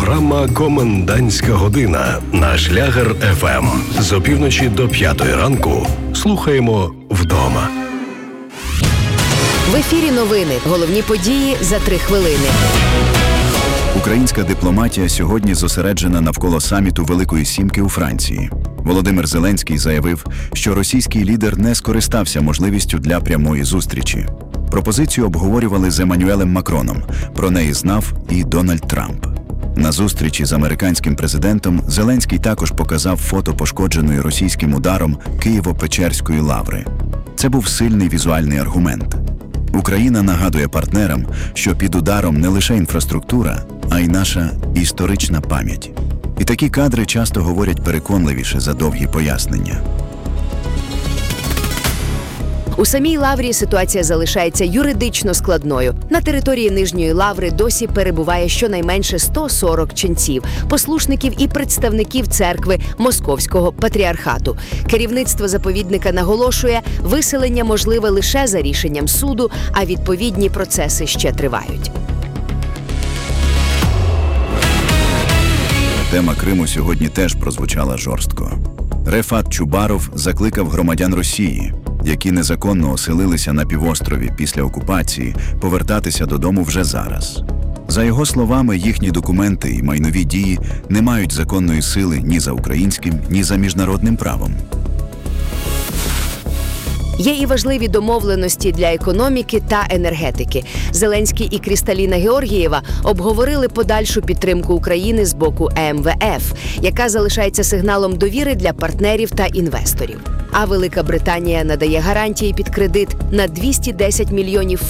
Програма «Комендантська година» на Шлягер ФМ. З опівночі до 5 ранку слухаємо вдома. В ефірі новини. Головні події за 3 хвилини. Українська дипломатія сьогодні зосереджена навколо саміту Великої Сімки у Франції. Володимир Зеленський заявив, що російський лідер не скористався можливістю для прямої зустрічі. Пропозицію обговорювали з Еммануелем Макроном. Про неї знав і Дональд Трамп. На зустрічі з американським президентом Зеленський також показав фото пошкодженої російським ударом Києво-Печерської лаври. Це був сильний візуальний аргумент. Україна нагадує партнерам, що під ударом не лише інфраструктура, а й наша історична пам'ять. І такі кадри часто говорять переконливіше за довгі пояснення. У самій Лаврі ситуація залишається юридично складною. На території Нижньої Лаври досі перебуває щонайменше 140 ченців, послушників і представників церкви Московського патріархату. Керівництво заповідника наголошує, виселення можливе лише за рішенням суду, а відповідні процеси ще тривають. Тема Криму сьогодні теж прозвучала жорстко. Рефат Чубаров закликав громадян Росії, які незаконно оселилися на півострові після окупації, повертатися додому вже зараз. За його словами, їхні документи і майнові дії не мають законної сили ні за українським, ні за міжнародним правом. Є і важливі домовленості для економіки та енергетики. Зеленський і Крісталіна Георгієва обговорили подальшу підтримку України з боку МВФ, яка залишається сигналом довіри для партнерів та інвесторів. А Велика Британія надає гарантії під кредит на 210 мільйонів